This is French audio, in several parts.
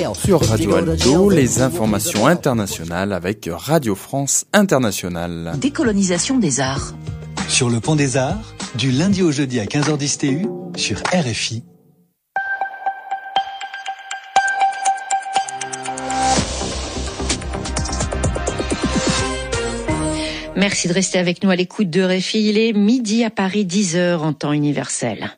Sur Radio Alto, les informations internationales avec Radio France Internationale. Décolonisation des arts. Sur le pont des Arts, du lundi au jeudi à 15h10 TU, sur RFI. Merci de rester avec nous à l'écoute de RFI. Il est midi à Paris, 10h en temps universel.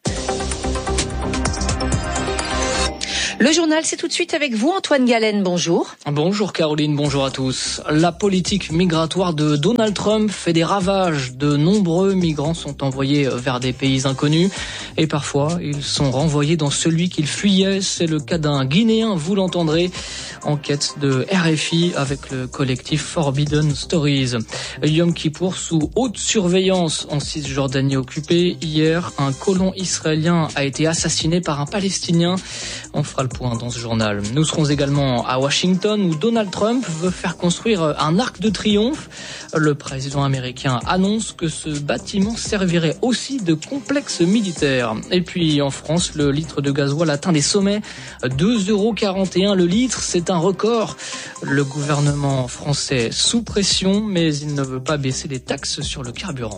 Le journal, c'est tout de suite avec vous, Antoine Galen. Bonjour. Bonjour Caroline, bonjour à tous. La politique migratoire de Donald Trump fait des ravages. De nombreux migrants sont envoyés vers des pays inconnus et parfois ils sont renvoyés dans celui qu'ils fuyaient. C'est le cas d'un Guinéen, vous l'entendrez. Enquête de RFI avec le collectif Forbidden Stories. Yom Kippour sous haute surveillance en Cisjordanie occupée. Hier, un colon israélien a été assassiné par un Palestinien. On fera le point dans ce journal. Nous serons également à Washington où Donald Trump veut faire construire un arc de triomphe. Le président américain annonce que ce bâtiment servirait aussi de complexe militaire. Et puis en France, le litre de gasoil atteint des sommets. 2,41 € le litre, c'est un record. Le gouvernement français sous pression, mais il ne veut pas baisser les taxes sur le carburant.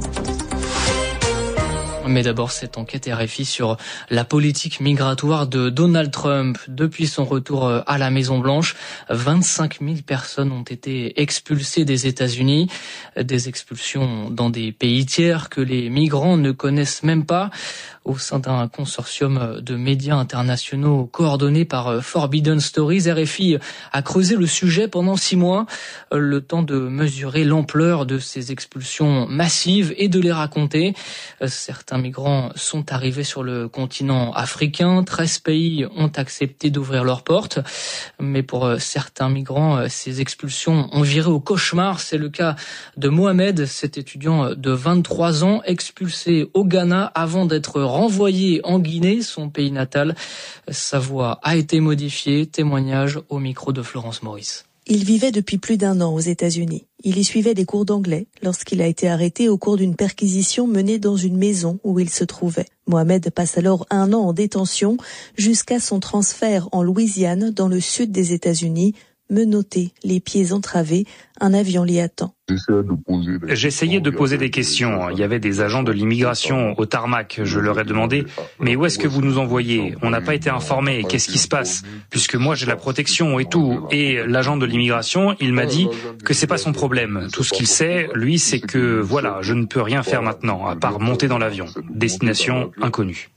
Mais d'abord, cette enquête RFI sur la politique migratoire de Donald Trump. Depuis son retour à la Maison-Blanche, 25 000 personnes ont été expulsées des États-Unis. Des expulsions dans des pays tiers que les migrants ne connaissent même pas. Au sein d'un consortium de médias internationaux coordonné par Forbidden Stories, RFI a creusé le sujet pendant 6 mois, le temps de mesurer l'ampleur de ces expulsions massives et de les raconter. Certains migrants sont arrivés sur le continent africain, 13 pays ont accepté d'ouvrir leurs portes, mais pour certains migrants, ces expulsions ont viré au cauchemar. C'est le cas de Mohamed, cet étudiant de 23 ans, expulsé au Ghana avant d'être renvoyé en Guinée, son pays natal. Sa voix a été modifiée. Témoignage au micro de Florence Maurice. Il vivait depuis plus d'1 an aux États-Unis. Il y suivait des cours d'anglais lorsqu'il a été arrêté au cours d'une perquisition menée dans une maison où il se trouvait. Mohamed passe alors 1 an en détention jusqu'à son transfert en Louisiane, dans le sud des États-Unis. Menotté, les pieds entravés, un avion l'y attend. J'essayais de poser des questions. Il y avait des agents de l'immigration au tarmac. Je leur ai demandé « Mais où est-ce que vous nous envoyez ? On n'a pas été informés. Qu'est-ce qui se passe ? Puisque moi j'ai la protection et tout. » Et l'agent de l'immigration, il m'a dit que c'est pas son problème. Tout ce qu'il sait, lui, c'est que voilà, je ne peux rien faire maintenant, à part monter dans l'avion. Destination inconnue.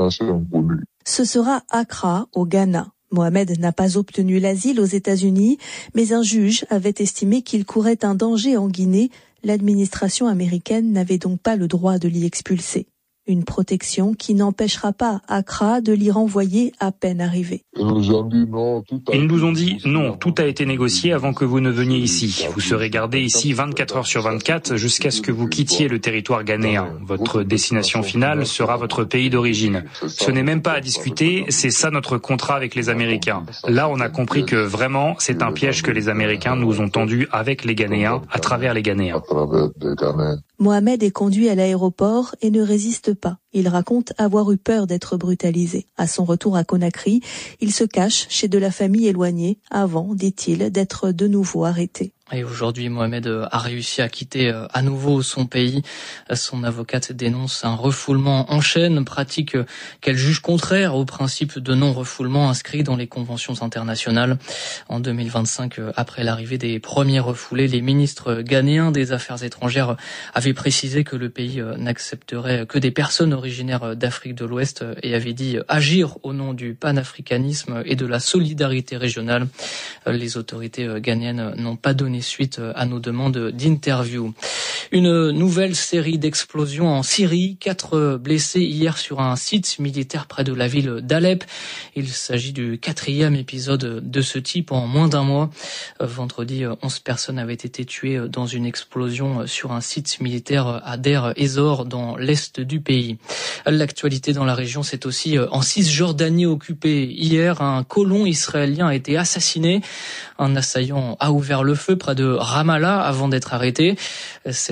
Ce sera Accra, au Ghana. Mohamed n'a pas obtenu l'asile aux États-Unis, mais un juge avait estimé qu'il courait un danger en Guinée. L'administration américaine n'avait donc pas le droit de l'y expulser. Une protection qui n'empêchera pas Accra de l'y renvoyer à peine arrivé. Ils nous ont dit non, tout a été négocié avant que vous ne veniez ici. Vous serez gardé ici 24 heures sur 24 jusqu'à ce que vous quittiez le territoire ghanéen. Votre destination finale sera votre pays d'origine. Ce n'est même pas à discuter, c'est ça notre contrat avec les Américains. Là, on a compris que vraiment, c'est un piège que les Américains nous ont tendu avec les Ghanéens, à travers les Ghanéens. Mohamed est conduit à l'aéroport et ne résiste pas. Il raconte avoir eu peur d'être brutalisé. À son retour à Conakry, il se cache chez de la famille éloignée avant, dit-il, d'être de nouveau arrêté. Et aujourd'hui, Mohamed a réussi à quitter à nouveau son pays. Son avocate dénonce un refoulement en chaîne, pratique qu'elle juge contraire au principe de non-refoulement inscrit dans les conventions internationales. En 2025, après l'arrivée des premiers refoulés, les ministres ghanéens des Affaires étrangères avaient précisé que le pays n'accepterait que des personnes originaires d'Afrique de l'Ouest et avait dit agir au nom du panafricanisme et de la solidarité régionale. Les autorités ghanéennes n'ont pas donné suite à nos demandes d'interview. Une nouvelle série d'explosions en Syrie. 4 blessés hier sur un site militaire près de la ville d'Alep. Il s'agit du 4e épisode de ce type en moins d'1 mois. Vendredi, 11 personnes avaient été tuées dans une explosion sur un site militaire à Deir ez-Zor dans l'est du pays. L'actualité dans la région, c'est aussi en Cisjordanie occupée. Hier, un colon israélien a été assassiné. Un assaillant a ouvert le feu près de Ramallah avant d'être arrêté. Cet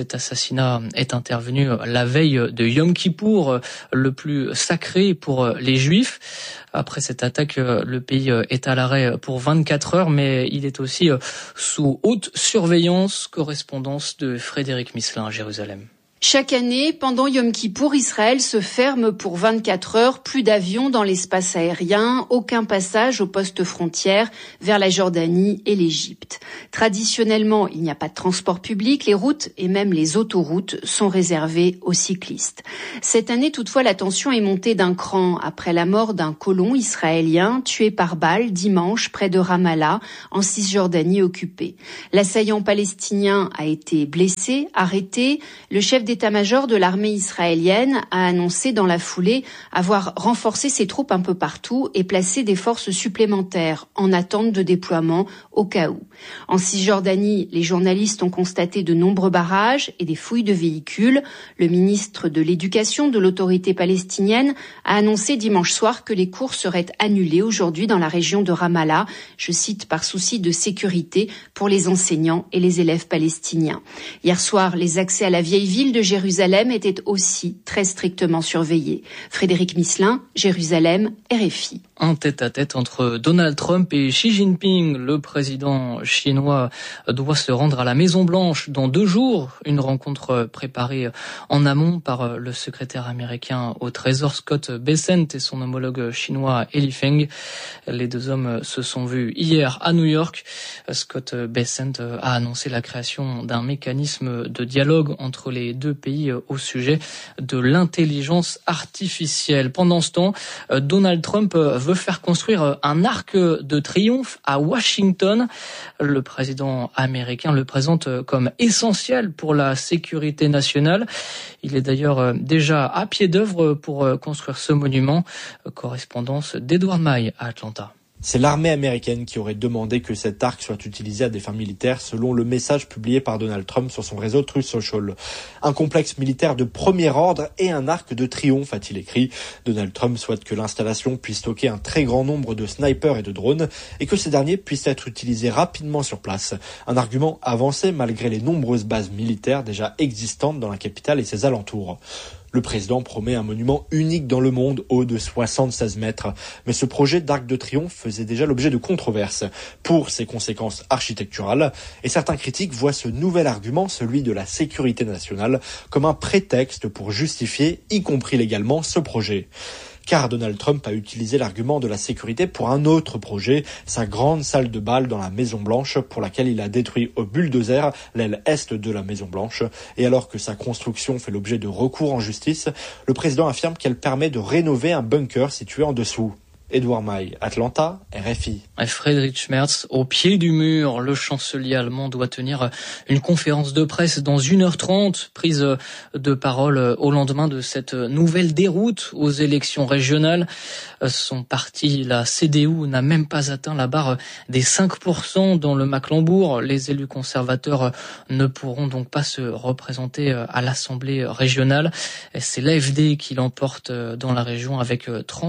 Cet assassinat est intervenu la veille de Yom Kippour, le plus sacré pour les Juifs. Après cette attaque, le pays est à l'arrêt pour 24 heures, mais il est aussi sous haute surveillance. Correspondance de Frédéric Misselin à Jérusalem. Chaque année, pendant Yom Kippour, Israël se ferme pour 24 heures. Plus d'avions dans l'espace aérien, aucun passage aux postes frontières vers la Jordanie et l'Égypte. Traditionnellement, il n'y a pas de transport public. Les routes et même les autoroutes sont réservées aux cyclistes. Cette année, toutefois, la tension est montée d'un cran après la mort d'un colon israélien tué par balle dimanche près de Ramallah, en Cisjordanie occupée. L'assaillant palestinien a été blessé, arrêté. Le chef d'état-major de l'armée israélienne a annoncé dans la foulée avoir renforcé ses troupes un peu partout et placé des forces supplémentaires en attente de déploiement au cas où. En Cisjordanie, les journalistes ont constaté de nombreux barrages et des fouilles de véhicules. Le ministre de l'Éducation de l'autorité palestinienne a annoncé dimanche soir que les cours seraient annulés aujourd'hui dans la région de Ramallah, je cite, par souci de sécurité pour les enseignants et les élèves palestiniens. Hier soir, les accès à la vieille ville de Jérusalem était aussi très strictement surveillé. Frédéric Misselin, Jérusalem, RFI. Un tête-à-tête entre Donald Trump et Xi Jinping. Le président chinois doit se rendre à la Maison-Blanche dans 2 jours. Une rencontre préparée en amont par le secrétaire américain au Trésor Scott Bessent et son homologue chinois Li Feng. Les 2 hommes se sont vus hier à New York. Scott Bessent a annoncé la création d'un mécanisme de dialogue entre les 2 pays au sujet de l'intelligence artificielle. Pendant ce temps, Donald Trump veut faire construire un arc de triomphe à Washington. Le président américain le présente comme essentiel pour la sécurité nationale. Il est d'ailleurs déjà à pied d'œuvre pour construire ce monument. Correspondance d'Edward Maille à Atlanta. C'est l'armée américaine qui aurait demandé que cet arc soit utilisé à des fins militaires, selon le message publié par Donald Trump sur son réseau Truth Social. Un complexe militaire de premier ordre et un arc de triomphe, a-t-il écrit. Donald Trump souhaite que l'installation puisse stocker un très grand nombre de snipers et de drones et que ces derniers puissent être utilisés rapidement sur place. Un argument avancé malgré les nombreuses bases militaires déjà existantes dans la capitale et ses alentours. Le président promet un monument unique dans le monde, haut de 76 mètres. Mais ce projet d'arc de triomphe faisait déjà l'objet de controverses pour ses conséquences architecturales. Et certains critiques voient ce nouvel argument, celui de la sécurité nationale, comme un prétexte pour justifier, y compris légalement, ce projet. Car Donald Trump a utilisé l'argument de la sécurité pour un autre projet, sa grande salle de bal dans la Maison-Blanche, pour laquelle il a détruit au bulldozer l'aile est de la Maison-Blanche. Et alors que sa construction fait l'objet de recours en justice, le président affirme qu'elle permet de rénover un bunker situé en dessous. Edward Maille, Atlanta, RFI. Friedrich Merz, au pied du mur, le chancelier allemand doit tenir une conférence de presse dans 1h30, prise de parole au lendemain de cette nouvelle déroute aux élections régionales. Son parti, la CDU, n'a même pas atteint la barre des 5% dans le Mecklembourg. Les élus conservateurs ne pourront donc pas se représenter à l'Assemblée régionale. C'est l'AfD qui l'emporte dans la région avec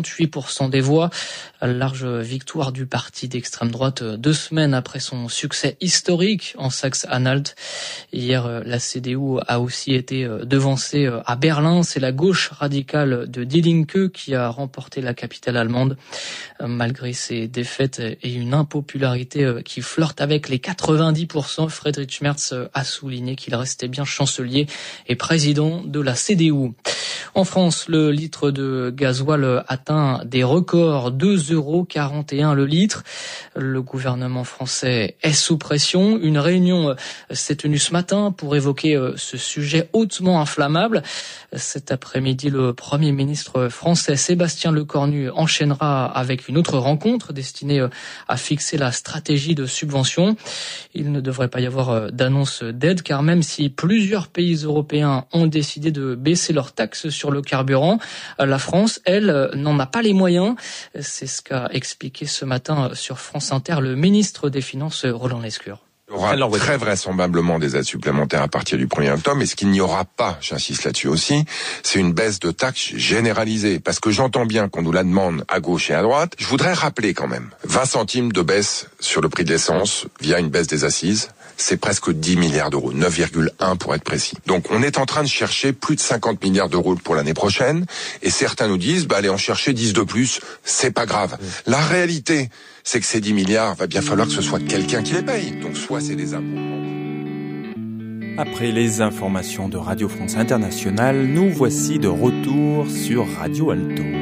38% des voix. Large victoire du parti d'extrême droite 2 semaines après son succès historique en Saxe-Anhalt. Hier, la CDU a aussi été devancée à Berlin. C'est la gauche radicale de Die Linke qui a remporté la capitale allemande. Malgré ses défaites et une impopularité qui flirte avec les 90%, Friedrich Merz a souligné qu'il restait bien chancelier et président de la CDU. En France, le litre de gasoil atteint des records, 2,41 € le litre. Le gouvernement français est sous pression. Une réunion s'est tenue ce matin pour évoquer ce sujet hautement inflammable. Cet après-midi, le Premier ministre français Sébastien Lecornu enchaînera avec une autre rencontre destinée à fixer la stratégie de subvention. Il ne devrait pas y avoir d'annonce d'aide, car même si plusieurs pays européens ont décidé de baisser leurs taxes sur le carburant, la France, elle, n'en a pas les moyens. C'est ce qu'a expliqué ce matin sur France Inter le ministre des Finances, Roland Lescure. Il y aura très vraisemblablement des aides supplémentaires à partir du 1er octobre, mais ce qu'il n'y aura pas, j'insiste là-dessus aussi, c'est une baisse de taxes généralisée. Parce que j'entends bien qu'on nous la demande à gauche et à droite. Je voudrais rappeler quand même 20 centimes de baisse sur le prix de l'essence via une baisse des assises. c'est presque 10 milliards d'euros, 9,1 pour être précis. Donc on est en train de chercher plus de 50 milliards d'euros pour l'année prochaine, et certains nous disent, allez en chercher 10 de plus, c'est pas grave. La réalité, c'est que ces 10 milliards, va bien falloir que ce soit quelqu'un qui les paye. Donc soit c'est des impôts. Après les informations de Radio France Internationale, nous voici de retour sur Radio Alto.